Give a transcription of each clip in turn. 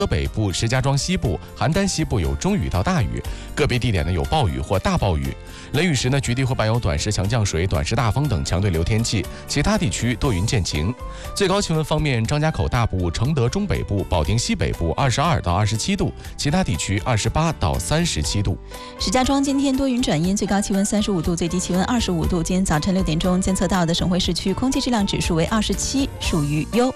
北部、石家庄西部、邯郸西部有中雨到大雨，个别地点呢有暴雨或大暴雨。雷雨时呢，局地会伴有短时强降水、短时大风等强对流天气，其他地区多云见晴。最高气温方面，张家口大部、承德中北部、保定西北部22到27度，其他地区28到37度。 石家庄今天多云转阴，最高气温35度，最低气温25度。今天早晨6点钟监测到的省会市区空气质量指数为27，属于优。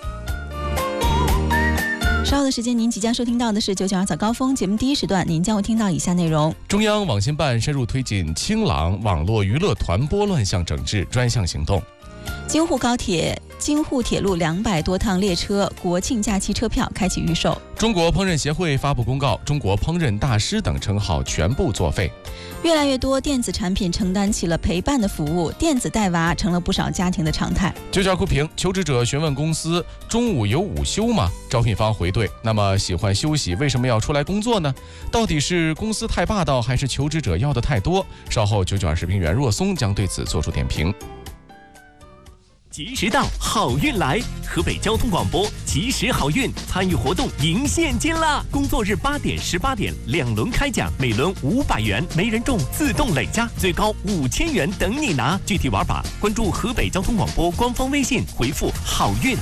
稍后的时间，您即将收听到的是992早高峰节目第一时段，您将会听到以下内容： 中央网信办深入推进清朗网络娱乐团播乱象整治专项行动。 京沪铁路200多趟列车国庆假期车票开启预售。 中国烹饪协会发布公告，中国烹饪大师等称号全部作废。 越来越多电子产品承担起了陪伴的服务，电子带娃成了不少家庭的常态。 992酷评，求职者询问公司中午有午休吗？招聘方回对，那么喜欢休息为什么要出来工作呢？到底是公司太霸道，还是求职者要的太多？稍后992时评员若松将对此做出点评。 及时到，好运来！河北交通广播及时好运参与活动赢现金啦！工作日8点、18点2轮开奖，每轮500元，没人中自动累加，最高5000元等你拿。具体玩法关注河北交通广播官方微信，回复好运。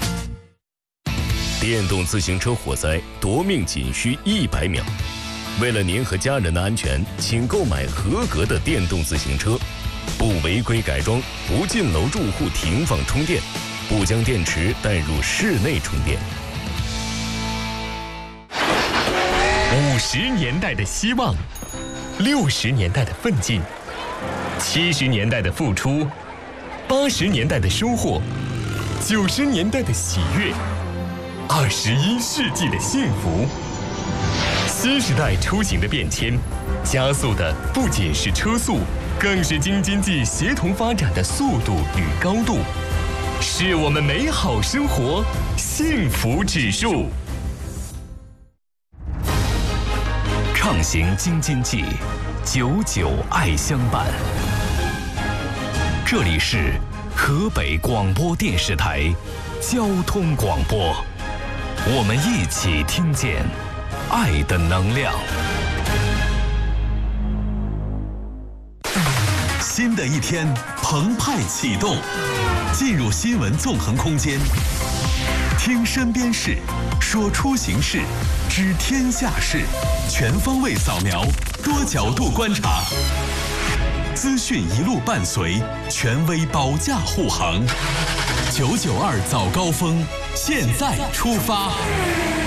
电动自行车火灾夺命仅需100秒。为了您和家人的安全，请购买合格的电动自行车。不违规改装，不进楼住户停放充电，不将电池带入室内充电。 50年代的希望，60年代的奋进，70年代的付出，80年代的收获，90年代的喜悦，21世纪的幸福。新时代出行的变迁，加速的不仅是车速，更是京津冀协同发展的速度与高度，是我们美好生活幸福指数。 畅行京津冀，99爱相伴。这里是河北广播电视台交通广播，我们一起听见爱的能量。新的一天澎湃启动，进入新闻纵横空间，听身边事，说出行事，知天下事，全方位扫描，多角度观察，资讯一路伴随，权威保驾护航。992早高峰，现在出发。